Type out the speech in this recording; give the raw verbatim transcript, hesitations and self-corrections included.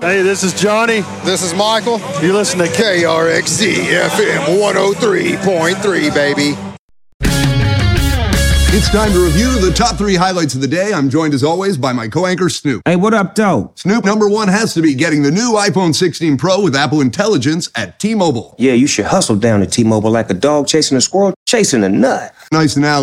Hey, this is Johnny. This is Michael. You listen to K R X Z F M one oh three point three, baby. It's time to review the top three highlights of the day. I'm joined, as always, by my co-anchor, Snoop. Hey, what up, though? Snoop, number one has to be getting the new iPhone sixteen Pro with Apple Intelligence at T-Mobile. Yeah, you should hustle down to T-Mobile like a dog chasing a squirrel chasing a nut. Nice analogy.